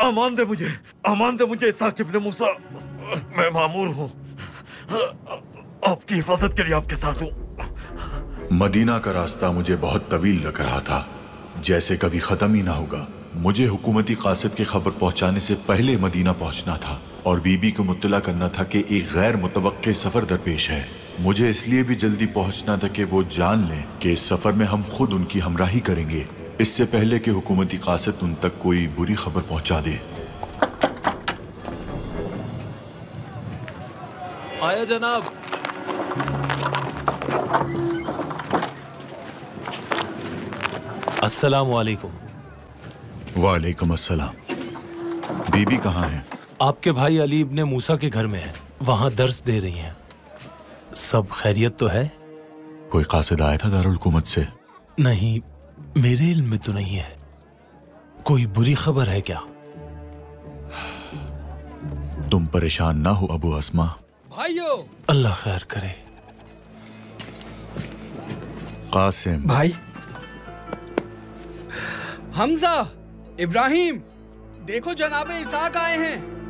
अमान दे मुझे इस्हाक इब्न मूसा। मैं मामूर हूँ, आपकी हिफाजत के लिए आपके साथ हूँ। मदीना का रास्ता मुझे बहुत तवील लग रहा था, जैसे कभी खत्म ही ना होगा। मुझे हुकूमती कासिद की खबर पहुंचाने से पहले मदीना पहुंचना था और बीबी को मुत्तला करना था कि एक गैर मुतवक्के सफर दरपेश है। मुझे इसलिए भी जल्दी पहुंचना था कि वो जान लें कि इस सफर में हम खुद उनकी हमराही करेंगे, इससे पहले कि हुकूमती कासिद उन तक कोई बुरी खबर पहुंचा दे। आया जनाब। अस्सलाम वालेकुम। वालेकुम अस्सलाम। बीबी कहाँ है? आपके भाई अली इब्ने मूसा के घर में है, वहां दर्स दे रही हैं। सब खैरियत तो है? कोई कासिद आया था दारुल हुकूमत से? नहीं, मेरे इल्म में तो नहीं है। कोई बुरी खबर है क्या? तुम परेशान ना हो अबू अस्मा। भाइयों, अल्लाह खैर करे। कासिम भाई, हमजा, इब्राहिम, देखो जनाबे इसाक आए हैं।